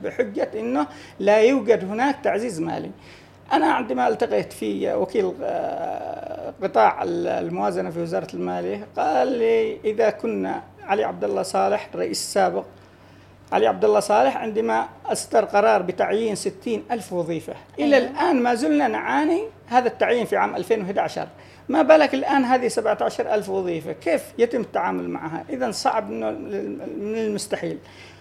بحجة أنه لا يوجد هناك تعزيز مالي. أنا عندما التقيت في وكيل قطاع الموازنة في وزارة المالية قال لي إذا كنا علي عبد الله صالح الرئيس السابق علي عبد الله صالح عندما أصدر قرار بتعيين 60,000 وظيفة إلى الآن ما زلنا نعاني هذا التعيين في عام 2011، ما بالك الآن هذه 17,000 وظيفة كيف يتم التعامل معها؟ إذن صعب من المستحيل.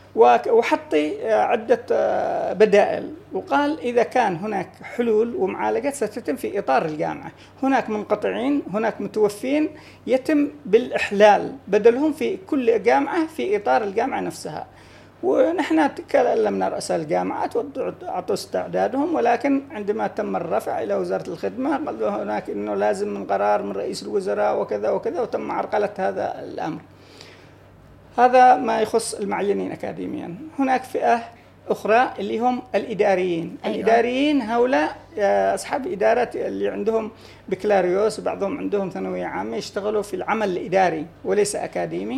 وحطي عدة بدائل وقال إذا كان هناك حلول ومعالجات ستتم في إطار الجامعة، هناك منقطعين هناك متوفين يتم بالإحلال بدلهم في كل جامعة في إطار الجامعة نفسها. ونحن كلمنا رؤساء الجامعات وأعطوا استعدادهم، ولكن عندما تم الرفع إلى وزارة الخدمة قالوا هناك إنه لازم من قرار من رئيس الوزراء وكذا وكذا، وتم عرقلة هذا الأمر. هذا ما يخص المعينين أكاديميا. هناك فئة أخرى اللي هم الإداريين. الإداريين هؤلاء أصحاب إدارات اللي عندهم بكالوريوس وبعضهم عندهم ثانوية عامة يشتغلوا في العمل الإداري وليس أكاديمي،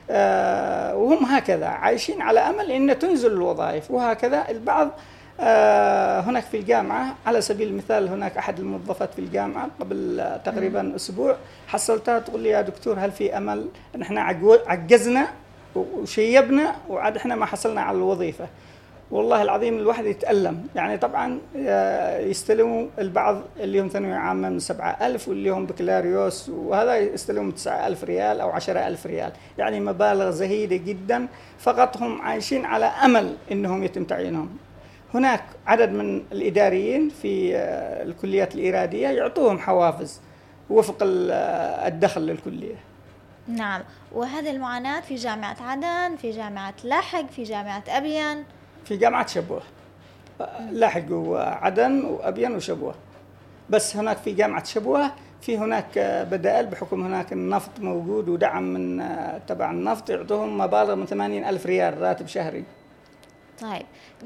وهم هكذا عايشين على أمل أن تنزل الوظائف. وهكذا البعض هناك في الجامعة على سبيل المثال هناك أحد الموظفات في الجامعة قبل تقريبا أسبوع حصلتها تقول لي يا دكتور هل في أمل؟ نحن عجزنا وشيبنا وعاد إحنا ما حصلنا على الوظيفة. والله العظيم الواحد يتألم. يعني طبعا يستلموا البعض اللي هم ثانوية عامة من 7,000 واللي هم بكالوريوس وهذا يستلموا 9,000 ريال أو 10,000 ريال، يعني مبالغ زهيدة جدا، فقط هم عايشين على أمل إنهم يتم تعيينهم. هناك عدد من الإداريين في الكليات الإرادية يعطوهم حوافز وفق الدخل للكلية. نعم. وهذه المعاناة في جامعة عدن، في جامعة لاحق، في جامعة أبين، في جامعة شبوة. لاحق وعدن وأبين وشبوة. بس هناك في جامعة شبوة في هناك بدائل بحكم هناك النفط موجود ودعم من تبع النفط، يعطوهم مبالغ من 80,000 ريال راتب شهري. طيب